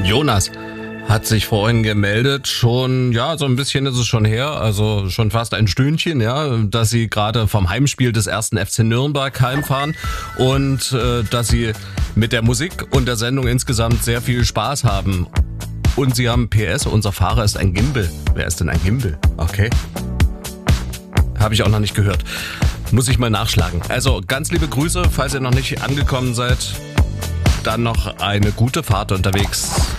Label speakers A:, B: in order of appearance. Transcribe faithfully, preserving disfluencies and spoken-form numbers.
A: Und Jonas hat sich vorhin gemeldet, schon, ja, so ein bisschen ist es schon her, also schon fast ein Stündchen, ja, dass sie gerade vom Heimspiel des ersten F C Nürnberg heimfahren und äh, dass sie mit der Musik und der Sendung insgesamt sehr viel Spaß haben. Und sie haben P S, unser Fahrer ist ein Gimbal. Wer ist denn ein Gimbal? Okay. Habe ich auch noch nicht gehört. Muss ich mal nachschlagen. Also ganz liebe Grüße, falls ihr noch nicht angekommen seid. Dann noch eine gute Fahrt unterwegs.